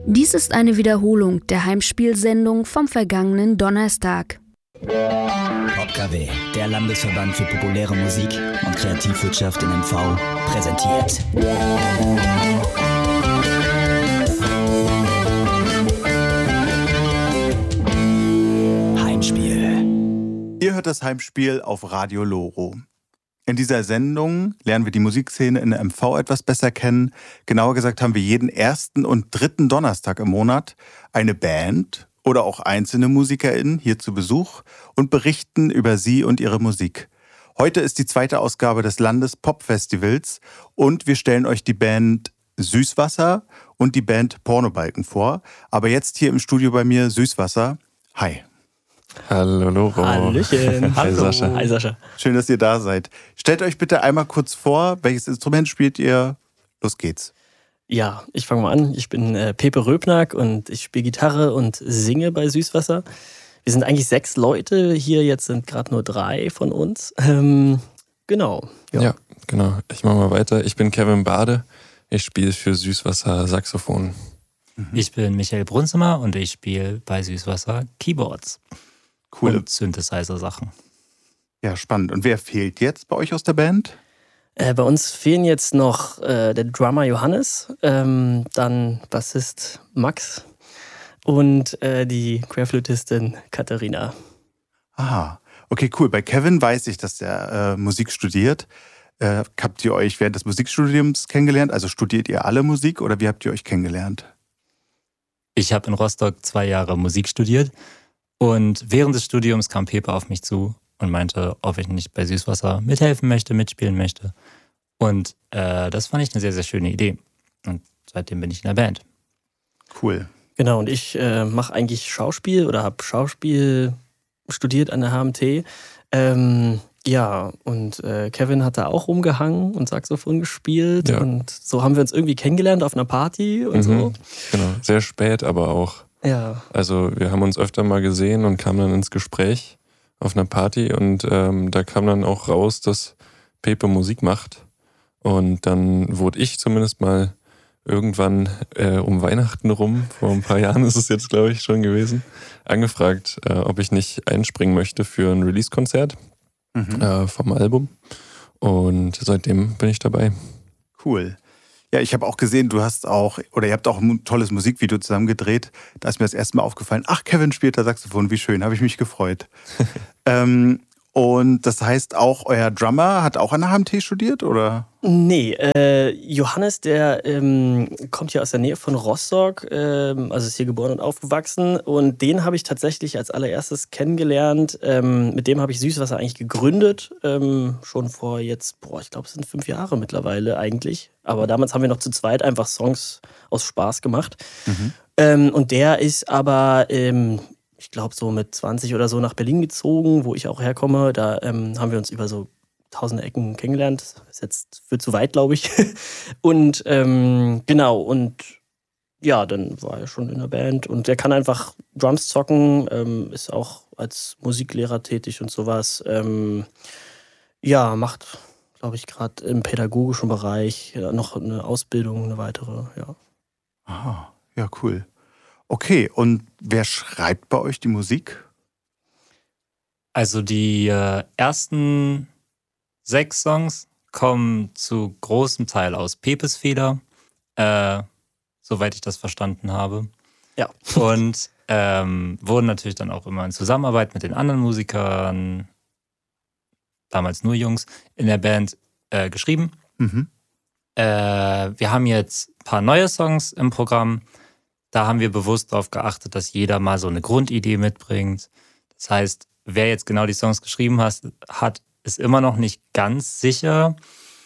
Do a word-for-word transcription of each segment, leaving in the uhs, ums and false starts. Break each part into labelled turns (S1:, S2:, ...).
S1: Dies ist eine Wiederholung der Heimspielsendung vom vergangenen Donnerstag.
S2: PopKW, der Landesverband für populäre Musik und Kreativwirtschaft in M V, präsentiert. Heimspiel.
S3: Ihr hört das Heimspiel auf Radio Loro. In dieser Sendung lernen wir die Musikszene in der M V etwas besser kennen. Genauer gesagt haben wir jeden ersten und dritten Donnerstag im Monat eine Band oder auch einzelne MusikerInnen hier zu Besuch und berichten über sie und ihre Musik. Heute ist die zweite Ausgabe des Landes-Pop-Festivals und wir stellen euch die Band Süßwasser und die Band Pornobalken vor. Aber jetzt hier im Studio bei mir Süßwasser. Hi.
S4: Hallo Loro.
S5: Hallöchen.
S4: Hi Sascha.
S5: Hi Sascha.
S3: Schön, dass ihr da seid. Stellt euch bitte einmal kurz vor, welches Instrument spielt ihr? Los geht's.
S5: Ja, ich fange mal an. Ich bin äh, Pepe Röbnack und ich spiele Gitarre und singe bei Süßwasser. Wir sind eigentlich sechs Leute. Hier jetzt sind gerade nur drei von uns. Ähm, genau.
S4: Ja. ja, genau. Ich mache mal weiter. Ich bin Kevin Bade. Ich spiele für Süßwasser Saxophon.
S6: Mhm. Ich bin Michael Brunzimmer und ich spiele bei Süßwasser Keyboards.
S3: Cool.
S6: Und Synthesizer-Sachen.
S3: Ja, spannend. Und wer fehlt jetzt bei euch aus der Band?
S5: Äh, bei uns fehlen jetzt noch äh, der Drummer Johannes, ähm, dann Bassist Max und äh, die Querflötistin Katharina.
S3: Aha, okay, cool. Bei Kevin weiß ich, dass der äh, Musik studiert. Äh, habt ihr euch während des Musikstudiums kennengelernt? Also studiert ihr alle Musik oder wie habt ihr euch kennengelernt?
S6: Ich habe in Rostock zwei Jahre Musik studiert und während des Studiums kam Pepe auf mich zu und meinte, ob ich nicht bei Süßwasser mithelfen möchte, mitspielen möchte. Und äh, das fand ich eine sehr, sehr schöne Idee. Und seitdem bin ich in der Band.
S3: Cool.
S5: Genau, und ich äh, mache eigentlich Schauspiel oder habe Schauspiel studiert an der H M T. Ähm, ja, und äh, Kevin hat da auch rumgehangen und Saxophon gespielt.
S4: Ja.
S5: Und so haben wir uns irgendwie kennengelernt auf einer Party und
S4: mhm,
S5: so.
S4: Genau, sehr spät aber auch.
S5: Ja.
S4: Also wir haben uns öfter mal gesehen und kamen dann ins Gespräch auf einer Party und ähm, da kam dann auch raus, dass Pepe Musik macht. Und dann wurde ich zumindest mal irgendwann äh, um Weihnachten rum, vor ein paar Jahren ist es jetzt, glaube ich, schon gewesen, angefragt, äh, ob ich nicht einspringen möchte für ein Release-Konzert mhm. äh, vom Album. Und seitdem bin ich dabei.
S3: Cool. Ja, ich habe auch gesehen, du hast auch, oder ihr habt auch ein tolles Musikvideo zusammen gedreht. Da ist mir das erste Mal aufgefallen, ach, Kevin spielt da Saxophon, wie schön, habe ich mich gefreut. ähm, und das heißt auch, euer Drummer hat auch an der H M T studiert, oder?
S5: Nee, äh, Johannes, der ähm, kommt hier aus der Nähe von Rostock, ähm, also ist hier geboren und aufgewachsen. Und den habe ich tatsächlich als allererstes kennengelernt. Ähm, mit dem habe ich Süßwasser eigentlich gegründet, ähm, schon vor jetzt, boah, ich glaube, es sind fünf Jahre mittlerweile eigentlich. Aber damals haben wir noch zu zweit einfach Songs aus Spaß gemacht. Mhm. Ähm, und der ist aber, ähm, ich glaube, so mit zwanzig oder so nach Berlin gezogen, wo ich auch herkomme. Da ähm, haben wir uns über so tausende Ecken kennengelernt. Das ist jetzt für zu weit, glaube ich. Und ähm, genau, und ja, dann war er schon in der Band. Und der kann einfach Drums zocken, ähm, ist auch als Musiklehrer tätig und sowas. Ähm, ja, macht, glaube ich, gerade im pädagogischen Bereich noch eine Ausbildung, eine weitere, ja.
S3: Aha, ja, cool. Okay, und wer schreibt bei euch die Musik?
S6: Also die äh, ersten sechs Songs kommen zu großem Teil aus Pepes Feder, äh, soweit ich das verstanden habe.
S5: Ja.
S6: Und ähm, wurden natürlich dann auch immer in Zusammenarbeit mit den anderen Musikern, damals nur Jungs, in der Band äh, geschrieben. Mhm. Äh, wir haben jetzt ein paar neue Songs im Programm. Da haben wir bewusst darauf geachtet, dass jeder mal so eine Grundidee mitbringt. Das heißt, wer jetzt genau die Songs geschrieben hat, hat ist immer noch nicht ganz sicher.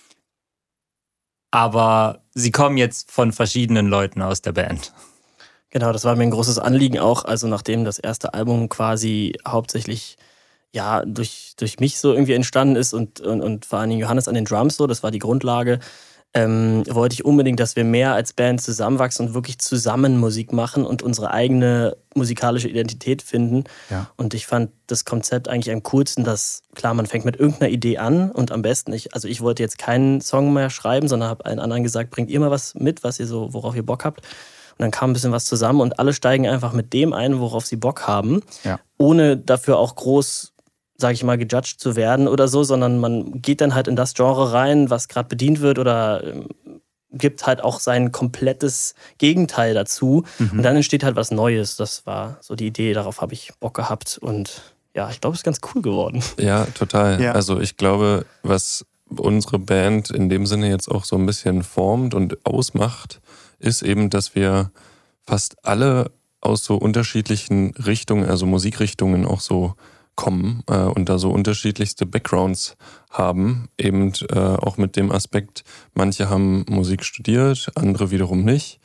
S6: Aber sie kommen jetzt von verschiedenen Leuten aus der Band.
S5: Genau, das war mir ein großes Anliegen auch. Also nachdem das erste Album quasi hauptsächlich ja, durch, durch mich so irgendwie entstanden ist und, und, und vor allem Johannes an den Drums so, das war die Grundlage, ähm, wollte ich unbedingt, dass wir mehr als Band zusammenwachsen und wirklich zusammen Musik machen und unsere eigene musikalische Identität finden. Ja. Und ich fand das Konzept eigentlich am coolsten, dass, klar, man fängt mit irgendeiner Idee an und am besten, ich, also ich wollte jetzt keinen Song mehr schreiben, sondern habe allen anderen gesagt, bringt ihr mal was mit, was ihr so, worauf ihr Bock habt. Und dann kam ein bisschen was zusammen und alle steigen einfach mit dem ein, worauf sie Bock haben,
S3: ja.
S5: ohne dafür auch groß, sage ich mal, gejudged zu werden oder so, sondern man geht dann halt in das Genre rein, was gerade bedient wird oder ähm, gibt halt auch sein komplettes Gegenteil dazu. Mhm. Und dann entsteht halt was Neues. Das war so die Idee, darauf habe ich Bock gehabt und ja, ich glaube, es ist ganz cool geworden.
S4: Ja, total.
S3: Ja.
S4: Also ich glaube, was unsere Band in dem Sinne jetzt auch so ein bisschen formt und ausmacht, ist eben, dass wir fast alle aus so unterschiedlichen Richtungen, also Musikrichtungen auch so kommen äh, und da so unterschiedlichste Backgrounds haben. Eben äh, auch mit dem Aspekt, manche haben Musik studiert, andere wiederum nicht.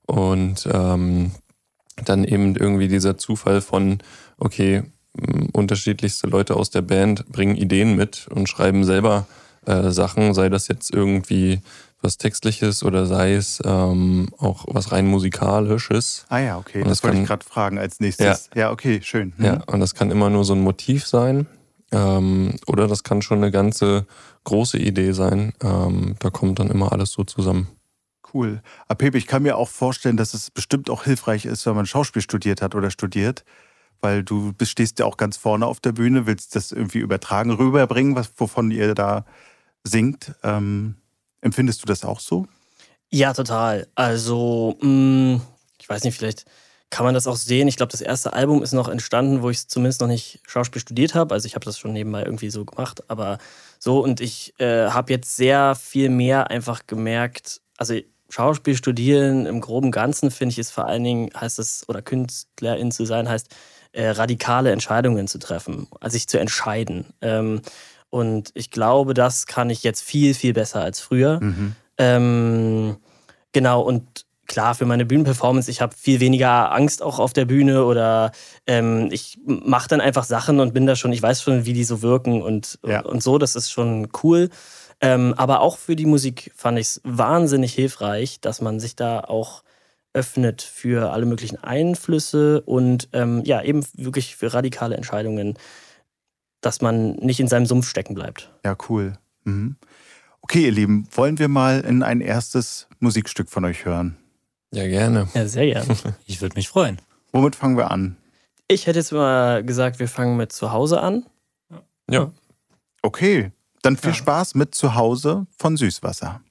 S4: Und ähm, dann eben irgendwie dieser Zufall von, okay, m, unterschiedlichste Leute aus der Band bringen Ideen mit und schreiben selber Äh, Sachen, sei das jetzt irgendwie was Textliches oder sei es ähm, auch was rein Musikalisches.
S3: Ah ja, okay,
S4: und
S3: das,
S4: das
S3: wollte
S4: kann,
S3: ich gerade fragen als nächstes. Ja, ja okay, schön. Mhm.
S4: Ja, und das kann immer nur so ein Motiv sein ähm, oder das kann schon eine ganze große Idee sein. Ähm, da kommt dann immer alles so zusammen.
S3: Cool. Aber Pepe, ich kann mir auch vorstellen, dass es bestimmt auch hilfreich ist, wenn man Schauspiel studiert hat oder studiert, weil du bist, stehst ja auch ganz vorne auf der Bühne, willst das irgendwie übertragen, rüberbringen, was, wovon ihr da singt. Ähm, empfindest du das auch so?
S5: Ja, total. Also, mh, ich weiß nicht, vielleicht kann man das auch sehen. Ich glaube, das erste Album ist noch entstanden, wo ich zumindest noch nicht Schauspiel studiert habe. Also ich habe das schon nebenbei irgendwie so gemacht. Aber so, und ich äh, habe jetzt sehr viel mehr einfach gemerkt, also Schauspiel studieren im groben Ganzen, finde ich, ist vor allen Dingen, heißt es, oder Künstlerin zu sein, heißt, äh, radikale Entscheidungen zu treffen, also sich zu entscheiden. Ähm, Und ich glaube, das kann ich jetzt viel, viel besser als früher. Mhm. Ähm, genau, und klar, für meine Bühnenperformance, ich habe viel weniger Angst auch auf der Bühne oder ähm, ich mache dann einfach Sachen und bin da schon, ich weiß schon, wie die so wirken und, ja. und so, das ist schon cool. Ähm, aber auch für die Musik fand ich es wahnsinnig hilfreich, dass man sich da auch öffnet für alle möglichen Einflüsse und ähm, ja, eben wirklich für radikale Entscheidungen, dass man nicht in seinem Sumpf stecken bleibt.
S3: Ja, cool. Mhm. Okay, ihr Lieben, wollen wir mal in ein erstes Musikstück von euch hören?
S4: Ja, gerne.
S5: Ja, sehr gerne.
S6: Ich würde mich freuen.
S3: Womit fangen wir an?
S5: Ich hätte jetzt mal gesagt, wir fangen mit Zuhause an.
S4: Ja.
S3: Okay, dann viel
S6: ja.
S3: Spaß mit Zuhause von Süßwasser.